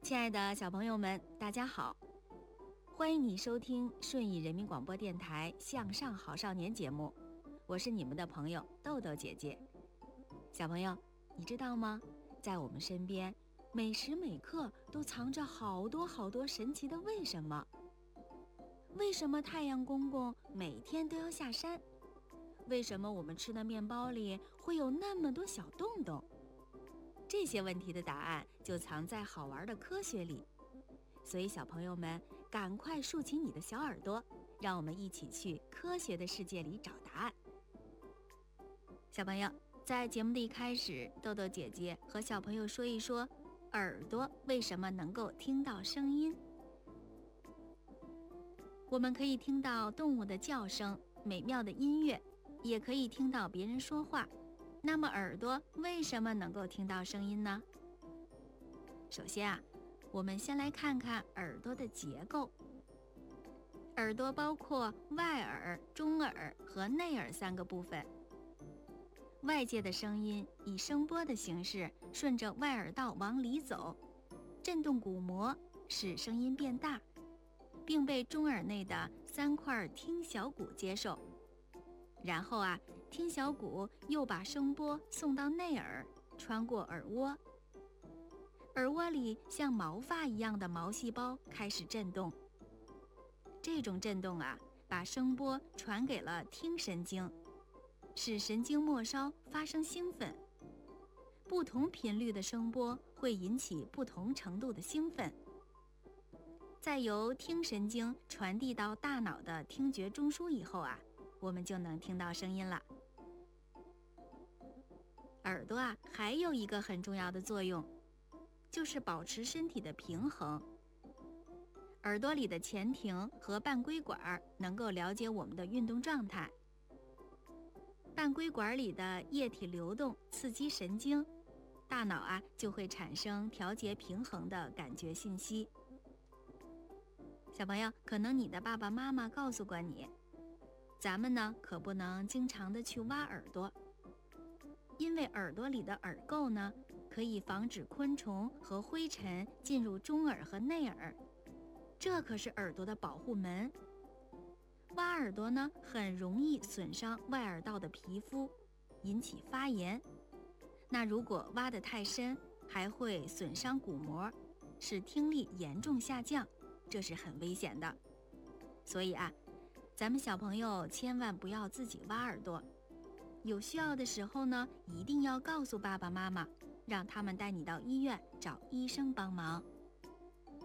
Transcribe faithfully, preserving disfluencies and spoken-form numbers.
亲爱的小朋友们，大家好，欢迎你收听顺义人民广播电台向上好少年节目，我是你们的朋友豆豆姐姐。小朋友，你知道吗？在我们身边，每时每刻都藏着好多好多神奇的为什么。为什么太阳公公每天都要下山？为什么我们吃的面包里会有那么多小洞洞？这些问题的答案就藏在好玩的科学里，所以小朋友们赶快竖起你的小耳朵，让我们一起去科学的世界里找答案。小朋友，在节目的一开始，豆豆姐姐和小朋友说一说耳朵为什么能够听到声音。我们可以听到动物的叫声、美妙的音乐，也可以听到别人说话。那么耳朵为什么能够听到声音呢？首先啊，我们先来看看耳朵的结构。耳朵包括外耳、中耳和内耳三个部分。外界的声音以声波的形式顺着外耳道往里走，震动鼓膜，使声音变大，并被中耳内的三块听小骨接受。然后啊，听小骨又把声波送到内耳，穿过耳蜗。耳蜗里像毛发一样的毛细胞开始震动。这种震动啊，把声波传给了听神经，使神经末梢发生兴奋。不同频率的声波会引起不同程度的兴奋。再由听神经传递到大脑的听觉中枢以后啊，我们就能听到声音了。耳朵啊，还有一个很重要的作用，就是保持身体的平衡。耳朵里的前庭和半规管能够了解我们的运动状态。半规管里的液体流动刺激神经，大脑啊就会产生调节平衡的感觉信息。小朋友，可能你的爸爸妈妈告诉过你，咱们呢可不能经常的去挖耳朵，因为耳朵里的耳垢呢，可以防止昆虫和灰尘进入中耳和内耳，这可是耳朵的保护门。挖耳朵呢，很容易损伤外耳道的皮肤，引起发炎。那如果挖得太深，还会损伤鼓膜，使听力严重下降，这是很危险的。所以啊，咱们小朋友千万不要自己挖耳朵，有需要的时候呢，一定要告诉爸爸妈妈，让他们带你到医院找医生帮忙。